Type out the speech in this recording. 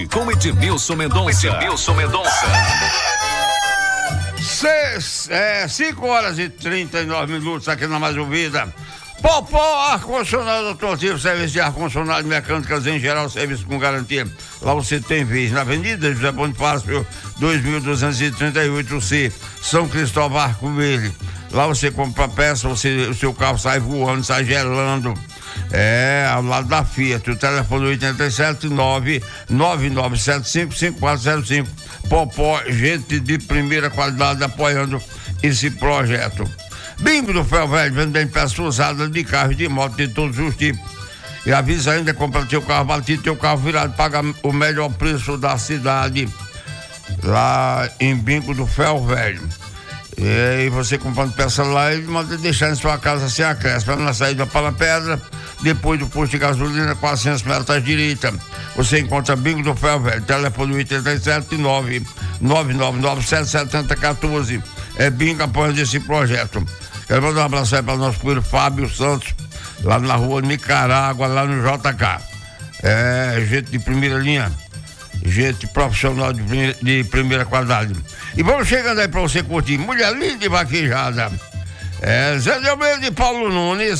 Com Edmilson Mendonça. 5h39 aqui na Mais Ouvida. Popó, ar-condicionado automotivo, serviço de ar-condicionado, mecânicas em geral, serviço com garantia. Lá você tem vez na Avenida José Bonifácio, 2238C, São Cristóvão Arco-Verde. Lá você compra peça, o seu carro sai voando, sai gelando. Ao lado da Fiat. O telefone 879-9975-5405. Popó, gente de primeira qualidade apoiando esse projeto. Bingo do Ferro Velho, vendendo peças usadas de carro e de moto de todos os tipos. E avisa ainda, compra teu carro batido, teu carro virado, paga o melhor preço da cidade. Lá em Bingo do Ferro Velho. E aí você comprando peça lá, ele manda deixar em sua casa sem acréscimo. Na saída para a Pedra, depois do posto de gasolina, 400 metros à direita. Você encontra Bingo do Ferro Velho, telefone 879-999-770-14. É Bingo apoiando esse projeto. Quero mandar um abraço aí para o nosso filho Fábio Santos, lá na rua Nicarágua, lá no JK. Gente de primeira linha, gente profissional de primeira qualidade. E vamos chegando aí para você curtir. Mulher linda e vaquejada. Zé de Almeida e Paulo Nunes.